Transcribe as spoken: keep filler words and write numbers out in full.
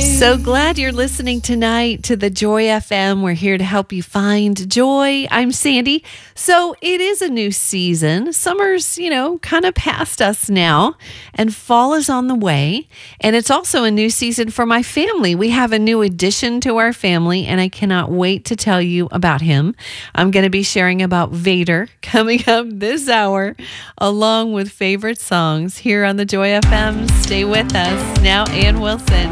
So glad you're listening tonight to the Joy F M. We're here to help you find joy. I'm Sandy. So it is a new season. Summer's, you know, kind of past us now, and fall is on the way. And it's also a new season for my family. We have a new addition to our family, and I cannot wait to tell you about him. I'm going to be sharing about Vader coming up this hour, along with favorite songs here on the Joy F M. Stay with us. Now, Ann Wilson.